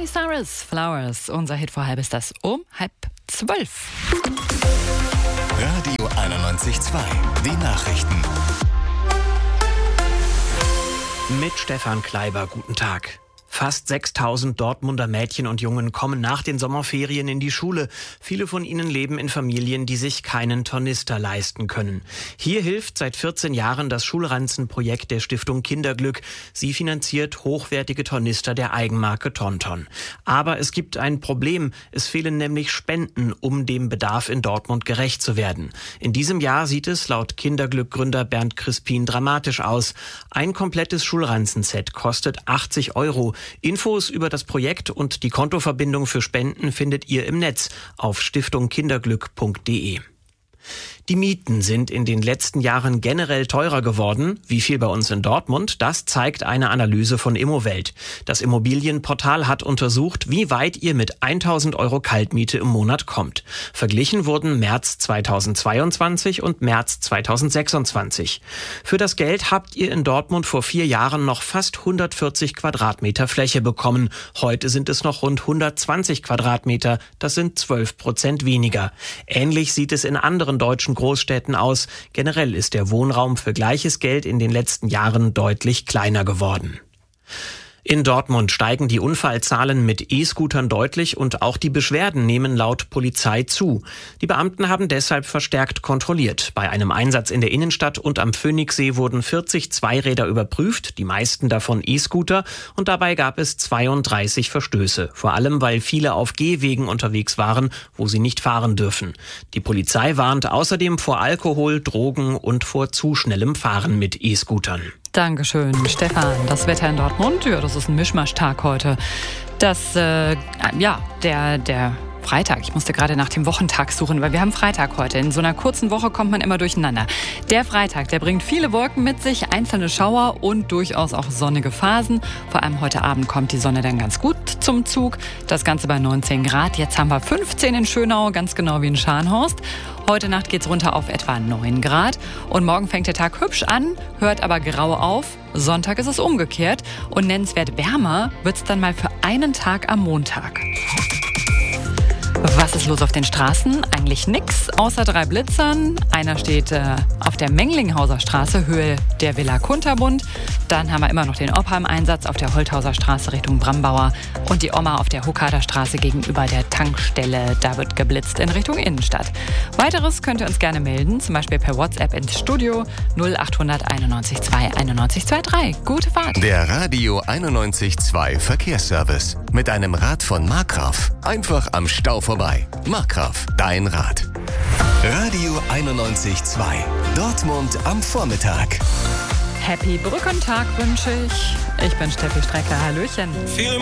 Miley Cyrus, Flowers. Unser Hit vor halb ist das um 11:30. Radio 91.2, die Nachrichten. Mit Stefan Kleiber, guten Tag. Fast 6.000 Dortmunder Mädchen und Jungen kommen nach den Sommerferien in die Schule. Viele von ihnen leben in Familien, die sich keinen Tornister leisten können. Hier hilft seit 14 Jahren das Schulranzenprojekt der Stiftung Kinderglück. Sie finanziert hochwertige Tornister der Eigenmarke Tonton. Aber es gibt ein Problem. Es fehlen nämlich Spenden, um dem Bedarf in Dortmund gerecht zu werden. In diesem Jahr sieht es laut Kinderglück-Gründer Bernd Crispin dramatisch aus. Ein komplettes Schulranzenset kostet 80 €. Infos über das Projekt und die Kontoverbindung für Spenden findet ihr im Netz auf stiftungkinderglück.de. Die Mieten sind in den letzten Jahren generell teurer geworden. Wie viel bei uns in Dortmund? Das zeigt eine Analyse von Immowelt. Das Immobilienportal hat untersucht, wie weit ihr mit 1.000 € Kaltmiete im Monat kommt. Verglichen wurden März 2022 und März 2026. Für das Geld habt ihr in Dortmund vor 4 Jahren noch fast 140 Quadratmeter Fläche bekommen. Heute sind es noch rund 120 Quadratmeter. Das sind 12% weniger. Ähnlich sieht es in anderen deutschen Großstädten aus. Generell ist der Wohnraum für gleiches Geld in den letzten Jahren deutlich kleiner geworden. In Dortmund steigen die Unfallzahlen mit E-Scootern deutlich und auch die Beschwerden nehmen laut Polizei zu. Die Beamten haben deshalb verstärkt kontrolliert. Bei einem Einsatz in der Innenstadt und am Phoenixsee wurden 40 Zweiräder überprüft, die meisten davon E-Scooter, und dabei gab es 32 Verstöße. Vor allem, weil viele auf Gehwegen unterwegs waren, wo sie nicht fahren dürfen. Die Polizei warnt außerdem vor Alkohol, Drogen und vor zu schnellem Fahren mit E-Scootern. Dankeschön, Stefan. Das Wetter in Dortmund, ja, das ist ein Mischmaschtag heute. Der Freitag, ich musste gerade nach dem Wochentag suchen, weil wir haben Freitag heute. In so einer kurzen Woche kommt man immer durcheinander. Der Freitag, der bringt viele Wolken mit sich, einzelne Schauer und durchaus auch sonnige Phasen. Vor allem heute Abend kommt die Sonne dann ganz gut zum Zug. Das Ganze bei 19 Grad. Jetzt haben wir 15 in Schönau, ganz genau wie in Scharnhorst. Heute Nacht geht's runter auf etwa 9 Grad. Und morgen fängt der Tag hübsch an, hört aber grau auf. Sonntag ist es umgekehrt. Und nennenswert wärmer wird's dann mal für einen Tag am Montag. Was ist los auf den Straßen? Eigentlich nix, außer 3 Blitzern. Einer steht auf der Menglinghauser Straße, Höhe der Villa Kunterbund. Dann haben wir immer noch den Opa im Einsatz auf der Holthauser Straße Richtung Brambauer. Und die Oma auf der Huckader Straße gegenüber der Tankstelle. Da wird geblitzt in Richtung Innenstadt. Weiteres könnt ihr uns gerne melden, zum Beispiel per WhatsApp ins Studio 0800 91 2 91 23. Gute Fahrt! Der Radio 91.2 Verkehrsservice. Mit einem Rad von Markgraf. Einfach am Stau vorbei. Markgraf, dein Rad. Radio 91.2. Dortmund am Vormittag. Happy Brückentag wünsche ich. Ich bin Steffi Strecker. Hallöchen.